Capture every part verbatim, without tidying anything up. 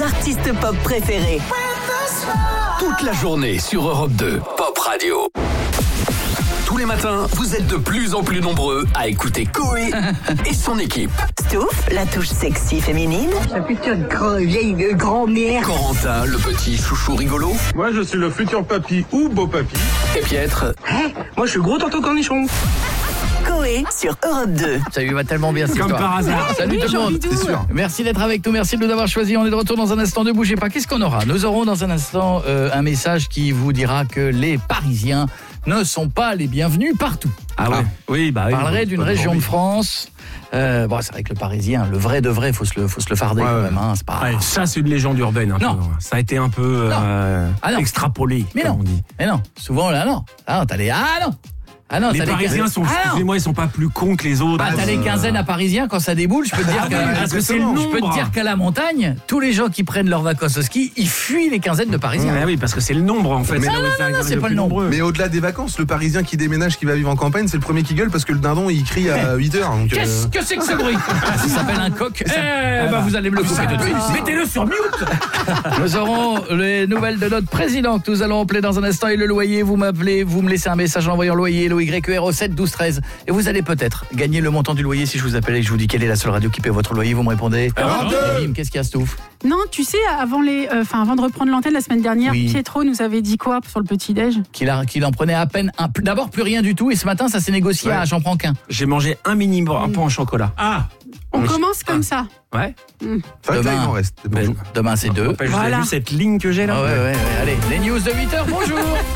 vos artistes pop préférés. Toute la journée sur Europe deux, Pop Radio. Tous les matins, vous êtes de plus en plus nombreux à écouter Koé et son équipe. Stouff, la touche sexy féminine. La putain de grand, vieille de grand-mère. Corentin, le petit chouchou rigolo. Moi, je suis le futur papy ou beau papy. Et Pietre. Hey, moi, je suis gros tonton cornichon. Koé sur Europe deux. Ça lui va tellement bien cette Comme histoire. par hasard. Salut tout le monde. C'est sûr. Merci d'être avec nous, merci de nous avoir choisis. On est de retour dans un instant, ne bougez pas. Qu'est-ce qu'on aura? Nous aurons dans un instant euh, un message qui vous dira que les Parisiens ne sont pas les bienvenus partout. Ah ouais. Oui, bah On oui. parlerait d'une région oui. de France. Euh, bon, c'est vrai que le Parisien, le vrai de vrai, faut se le, faut se le farder Ouais, quand ouais. même. Hein, c'est pas. Ouais, ça, c'est une légende urbaine. Un Non. peu. Ça a été un peu euh, Ah non. extrapolé, Mais comme non, on dit. mais non. Souvent là, non. Ah non, t'as les. Ah non. Ah non, Les t'as Parisiens les... sont, Ah non. excusez-moi, ils sont pas plus cons que les autres. Bah, t'as les quinzaines à Parisiens quand ça déboule, je peux te dire Ah que, oui, parce que c'est le je peux te nombre. dire qu'à la montagne, tous les gens qui prennent leurs vacances au ski, ils fuient les quinzaines de Parisiens. Ah oui, parce que c'est le nombre en fait. Mais C'est non, là où non, ça non, arrive c'est le pas plus le nombre. nombreux. Mais au-delà des vacances, le Parisien qui déménage, qui va vivre en campagne, c'est le premier qui gueule parce que le dindon il crie à huit heures. Donc, Qu'est-ce euh, que c'est que ce bruit? Ça s'appelle un coq. Eh bah, vous allez me le couper tout de suite. Mettez-le sur mute. Nous aurons les nouvelles de notre président que nous allons appeler dans un instant et le loyer. Vous m'appelez, vous me laissez un message en envoyant loyer, L O Y Q R au sept douze treize. Et vous allez peut-être gagner le montant du loyer si je vous appelle et que je vous dis quelle est la seule radio qui paie votre loyer. Vous me répondez. Et bim, qu'est-ce qu'il y a, Stouff? Non, tu sais, avant, les, euh, enfin, avant de reprendre l'antenne la semaine dernière, Oui. Pietro nous avait dit quoi sur le petit-déj? Qu'il a- qu'il en prenait à peine un. D'abord, plus rien du tout. Et ce matin, ça s'est négocié Ouais. à j'en prends qu'un. J'ai mangé un mini un pain en chocolat. Ah. On commence comme ça. Ouais. c'est vrai que là, Demain. il en reste. Ben, Demain, c'est deux. Vous avez Voilà. vu cette ligne que j'ai là? Ah ouais, ouais, ouais. Allez, les news de huit heures, bonjour.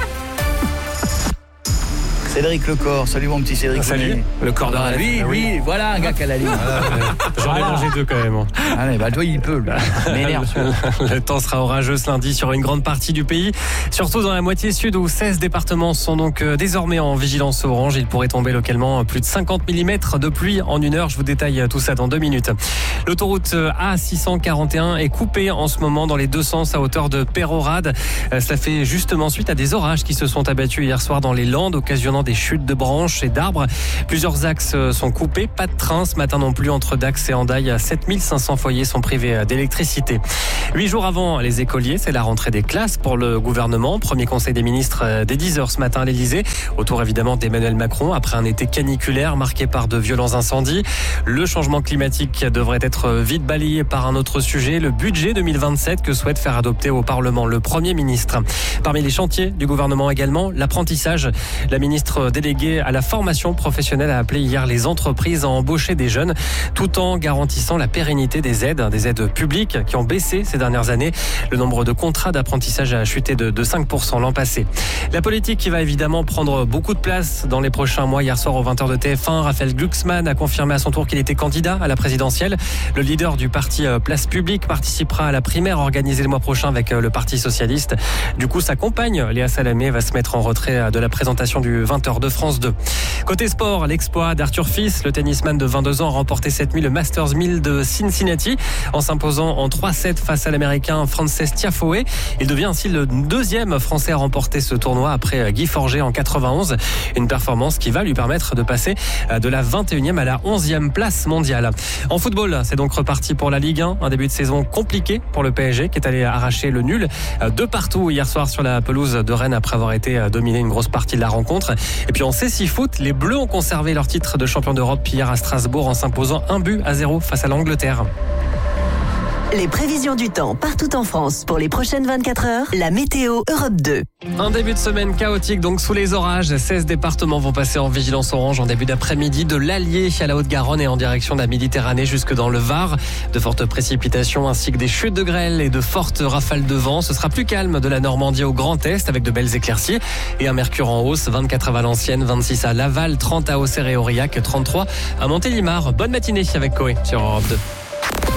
Cédric Lecor, salut mon petit Cédric. Salut. Le corps de Ah, rêve. lui, Ah oui. lui, voilà un gars qui a la ligne. J'en ai mangé deux quand même. Allez, bah toi il peut, lui. M'énerve. Le temps sera orageux ce lundi sur une grande partie du pays, surtout dans la moitié sud où seize départements sont donc euh, désormais en vigilance orange. Il pourrait tomber localement plus de cinquante millimètres de pluie en une heure. Je vous détaille tout ça dans deux minutes. L'autoroute A six cent quarante et un est coupée en ce moment dans les deux sens à hauteur de Pérorade. Euh, Cela fait justement suite à des orages qui se sont abattus hier soir dans les Landes, occasionnant des chutes de branches et d'arbres. Plusieurs axes sont coupés. Pas de train ce matin non plus entre Dax et Hendaye. sept mille cinq cents foyers sont privés d'électricité. Huit jours avant les écoliers, c'est la rentrée des classes pour le gouvernement. Premier conseil des ministres dès dix heures ce matin à l'Elysée. Autour évidemment d'Emmanuel Macron après un été caniculaire marqué par de violents incendies. Le changement climatique devrait être vite balayé par un autre sujet, le budget deux mille vingt-sept que souhaite faire adopter au Parlement le Premier ministre. Parmi les chantiers du gouvernement également, l'apprentissage. La ministre déléguée à la formation professionnelle a appelé hier les entreprises à embaucher des jeunes tout en garantissant la pérennité des aides, des aides publiques qui ont baissé ces dernières années. Le nombre de contrats d'apprentissage a chuté de, de cinq pour cent l'an passé. La politique qui va évidemment prendre beaucoup de place dans les prochains mois. Hier soir aux vingt heures de T F un, Raphaël Glucksmann a confirmé à son tour qu'il était candidat à la présidentielle. Le leader du parti Place Publique participera à la primaire organisée le mois prochain avec le Parti Socialiste. Du coup, sa compagne, Léa Salamé, va se mettre en retrait de la présentation du vingt heures de France deux. Côté sport, l'exploit d'Arthur Fils, le tennisman de vingt-deux ans, a remporté cette nuit le Masters mille de Cincinnati en s'imposant en trois sept face à l'américain Frances Tiafoe. Il devient ainsi le deuxième français à remporter ce tournoi après Guy Forget en quatre-vingt-onze. Une performance qui va lui permettre de passer de la vingt et unième à la onzième place mondiale. En football, c'est donc reparti pour la Ligue un. Un début de saison compliqué pour le P S G qui est allé arracher le nul de partout hier soir sur la pelouse de Rennes après avoir été dominé une grosse partie de la rencontre. Et puis en C six Foot, les Bleus ont conservé leur titre de champion d'Europe hier à Strasbourg en s'imposant un but à zéro face à l'Angleterre. Les prévisions du temps partout en France pour les prochaines vingt-quatre heures. La météo Europe deux. Un début de semaine chaotique donc sous les orages. seize départements vont passer en vigilance orange en début d'après-midi de l'Allier à la Haute-Garonne et en direction de la Méditerranée jusque dans le Var. De fortes précipitations ainsi que des chutes de grêle et de fortes rafales de vent. Ce sera plus calme de la Normandie au Grand Est avec de belles éclaircies et un mercure en hausse. vingt-quatre à Valenciennes, vingt-six à Laval, trente à Auxerre et Aurillac, trente-trois à Montélimar. Bonne matinée avec Koé sur Europe deux.